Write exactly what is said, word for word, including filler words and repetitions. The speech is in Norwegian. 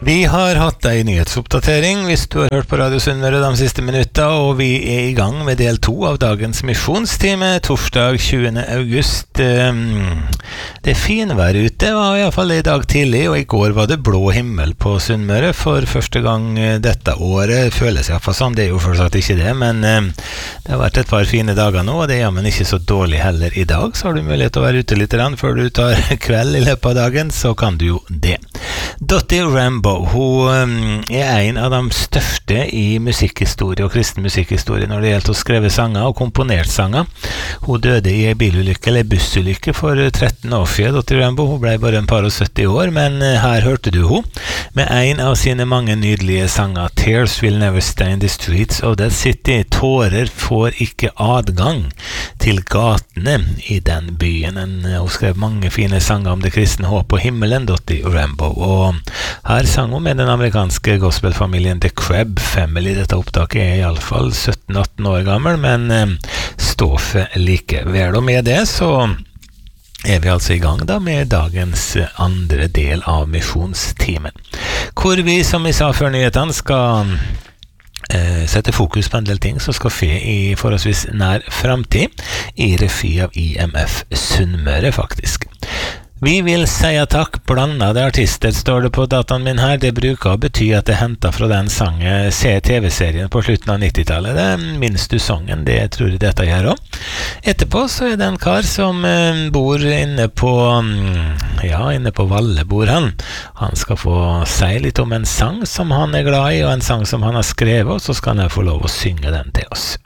Vi har hatt en nyhetsoppdatering hvis du har hørt på Radio Sunnmøre de siste minutter, og vi er i gang med del to av dagens misjonstime, torsdag tjuende august. Det er finvær ute, var i hvert fall i dag tidlig, og i går var det blå himmel på Sunnmøre for første gang dette året. Føles i hvert fall sånn, det er jo fortsatt ikke det, men det har vært et par fine dager nå, og det er jammen ikke så dårlig heller i dag, så har du mulighet til å være ute litt rann før du tar kveld i løpet av dagen, så kan du jo det. Dottie Rambo, hun er en av de største i musikkhistorie og kristen musikkhistorie når det gjelder å skrive sanger og komponert sanger. Hun døde i en bilulykke eller bussulykke for tretten år siden, Dottie Rambo. Hun ble bare en par og sytti år, men her hørte du hun med en av sine mange nydelige sanger, Tears Will Never Stay in the Streets of That City. Tårer får ikke adgang til gatene i den byen. Hun skrev mange fine sanger om det kristne håp og himmelen, Dottie Rambo, og her sang hun med den amerikanske gospelfamilien The Crab Family. Dette opptaket er i alle fall sytten atten år gammel, men eh, står for likevel. Og med det så er vi altså i gang da med dagens andre del av misjonstimen, hvor vi, som vi sa før nyhetene, skal eh, sette fokus på en del ting som skal skje i forholdsvis nær fremtid i regi av I M F Sunnmøre, faktisk. Vi vil si takk, blandede artister står det på dataen min her. Det bruker å bety at det hentet fra den sangen C T V-serien på slutten av nittitallet. Det minst du sangen, det tror jeg dette gjør også. Etterpå så er det en kar som eh, bor inne på, ja, inne på Valle bor han. Han skal få si litt om en sang som han er glad i, og en sang som han har skrevet, og så skal han få lov å synge den til oss.